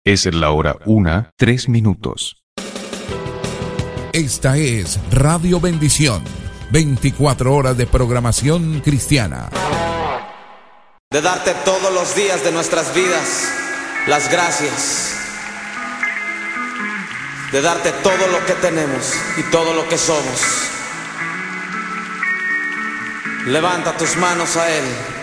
Es la hora 1:03. Esta es Radio Bendición, 24 horas de programación cristiana. De darte todos los días de nuestras vidas las gracias. De darte todo lo que tenemos y todo lo que somos. Levanta tus manos a Él.